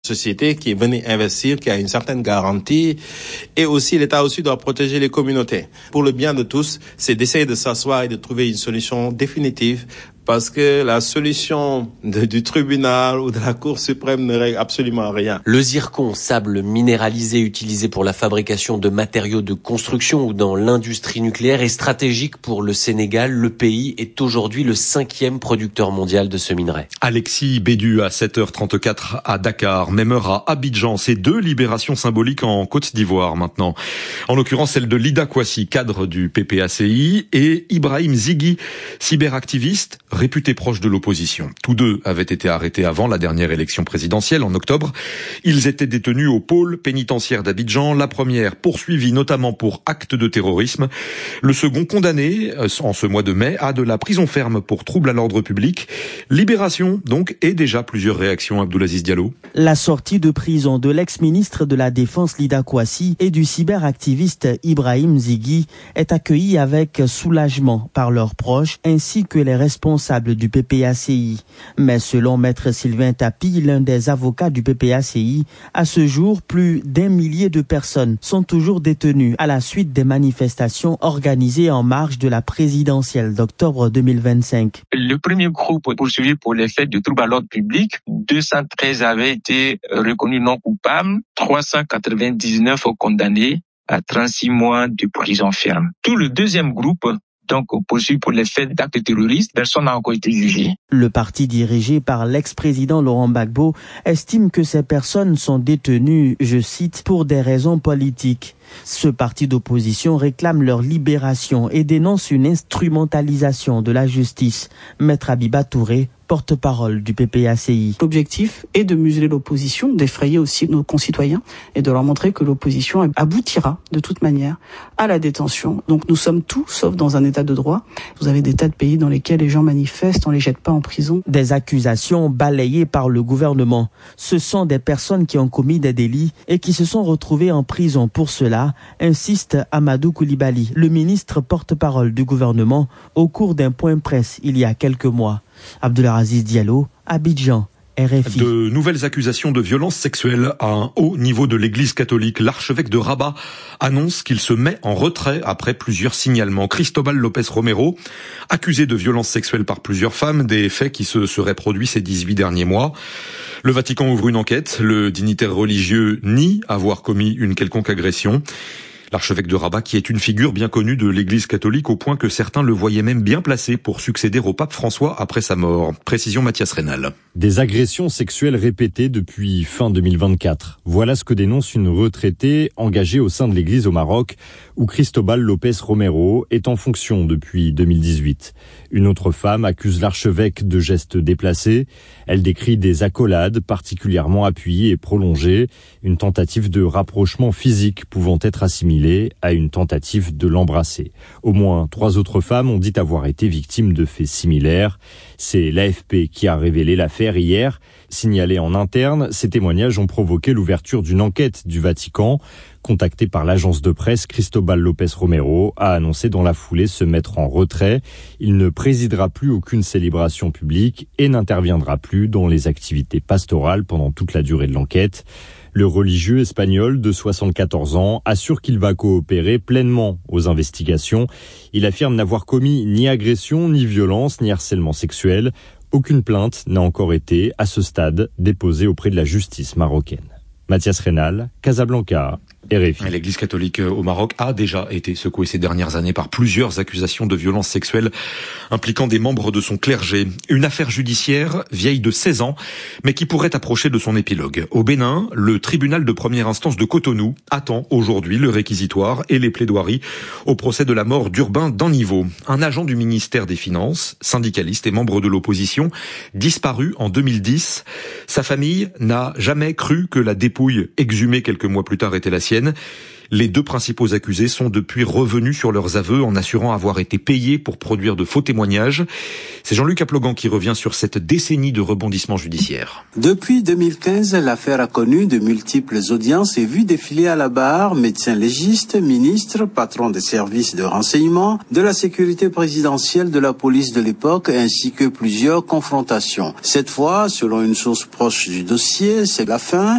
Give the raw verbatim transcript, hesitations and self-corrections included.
Société qui est venue investir, qui a une certaine garantie, et aussi l'État aussi doit protéger les communautés. Pour le bien de tous, c'est d'essayer de s'asseoir et de trouver une solution définitive, parce que la solution de, du tribunal ou de la Cour suprême ne règle absolument rien. Le zircon, sable minéralisé utilisé pour la fabrication de matériaux de construction ou dans l'industrie nucléaire, est stratégique pour le Sénégal. Le pays est aujourd'hui le cinquième producteur mondial de ce minerai. Alexis Bédu à sept heures trente-quatre à Dakar, même heure à Abidjan. C'est deux libérations symboliques en Côte d'Ivoire maintenant. En l'occurrence celle de Lida Kouassi, cadre du P P A C I, et Ibrahim Zighi, cyberactiviste, réputé proche de l'opposition. Tous deux avaient été arrêtés avant la dernière élection présidentielle en octobre. Ils étaient détenus au pôle pénitentiaire d'Abidjan. La première poursuivie notamment pour acte de terrorisme. Le second condamné en ce mois de mai à de la prison ferme pour trouble à l'ordre public. Libération donc, et déjà plusieurs réactions. Abdoulaziz Diallo. La sortie de prison de l'ex-ministre de la Défense Lida Kouassi et du cyberactiviste Ibrahim Zighi est accueillie avec soulagement par leurs proches ainsi que les responsables du P P A C I. Mais selon Maître Sylvain Tapi, l'un des avocats du P P A C I, à ce jour, plus d'un millier de personnes sont toujours détenues à la suite des manifestations organisées en marge de la présidentielle d'octobre deux mille vingt-cinq. Le premier groupe poursuivi pour les faits de trouble à l'ordre public, deux cent treize avaient été reconnus non coupables, trois cent quatre-vingt-dix-neuf condamnés à trente-six mois de prison ferme. Tout le deuxième groupe, donc poursuivi pour les faits d'actes terroristes, personne n'a encore été jugé. Le parti dirigé par l'ex-président Laurent Gbagbo estime que ces personnes sont détenues, je cite, pour des raisons politiques. Ce parti d'opposition réclame leur libération et dénonce une instrumentalisation de la justice. Maître Abiba Touré, porte-parole du P P A C I. L'objectif est de museler l'opposition, d'effrayer aussi nos concitoyens et de leur montrer que l'opposition aboutira de toute manière à la détention. Donc nous sommes tous sauf dans un état de droit. Vous avez des tas de pays dans lesquels les gens manifestent, on les jette pas en prison. Des accusations balayées par le gouvernement. Ce sont des personnes qui ont commis des délits et qui se sont retrouvées en prison pour cela, insiste Amadou Koulibaly, le ministre porte-parole du gouvernement, au cours d'un point presse il y a quelques mois. Abdoulaziz Diallo, Abidjan, R F I. De nouvelles accusations de violences sexuelles à un haut niveau de l'église catholique. L'archevêque de Rabat annonce qu'il se met en retrait après plusieurs signalements. Cristobal Lopez Romero, accusé de violences sexuelles par plusieurs femmes, des faits qui se seraient produits ces dix-huit derniers mois. Le Vatican ouvre une enquête. Le dignitaire religieux nie avoir commis une quelconque agression. L'archevêque de Rabat, qui est une figure bien connue de l'Église catholique, au point que certains le voyaient même bien placé pour succéder au pape François après sa mort. Précision Mathias Rénal. Des agressions sexuelles répétées depuis fin deux mille vingt-quatre. Voilà ce que dénonce une retraitée engagée au sein de l'Église au Maroc, où Cristobal Lopez Romero est en fonction depuis deux mille dix-huit. Une autre femme accuse l'archevêque de gestes déplacés. Elle décrit des accolades particulièrement appuyées et prolongées, une tentative de rapprochement physique pouvant être assimilée à une tentative de l'embrasser. Au moins trois autres femmes ont dit avoir été victimes de faits similaires. C'est l'A F P qui a révélé l'affaire hier. Signalés en interne, ces témoignages ont provoqué l'ouverture d'une enquête du Vatican. Contacté par l'agence de presse, Cristobal Lopez Romero a annoncé dans la foulée se mettre en retrait. Il ne présidera plus aucune célébration publique et n'interviendra plus dans les activités pastorales pendant toute la durée de l'enquête. Le religieux espagnol de soixante-quatorze ans assure qu'il va coopérer pleinement aux investigations. Il affirme n'avoir commis ni agression, ni violence, ni harcèlement sexuel. Aucune plainte n'a encore été, à ce stade, déposée auprès de la justice marocaine. Mathias Rénal, Casablanca, R F I. L'Église catholique au Maroc a déjà été secouée ces dernières années par plusieurs accusations de violences sexuelles impliquant des membres de son clergé. Une affaire judiciaire vieille de seize ans, mais qui pourrait approcher de son épilogue. Au Bénin, le tribunal de première instance de Cotonou attend aujourd'hui le réquisitoire et les plaidoiries au procès de la mort d'Urbain Danniveau, un agent du ministère des Finances, syndicaliste et membre de l'opposition, disparu en deux mille dix. Sa famille n'a jamais cru que la dépouille exhumée quelques mois plus tard était la sienne. Les deux principaux accusés sont depuis revenus sur leurs aveux en assurant avoir été payés pour produire de faux témoignages. C'est Jean-Luc Aplogan qui revient sur cette décennie de rebondissements judiciaires. Depuis deux mille quinze, l'affaire a connu de multiples audiences et vu défiler à la barre médecins légistes, ministres, patrons des services de renseignement, de la sécurité présidentielle, de la police de l'époque, ainsi que plusieurs confrontations. Cette fois, selon une source proche du dossier, c'est la fin.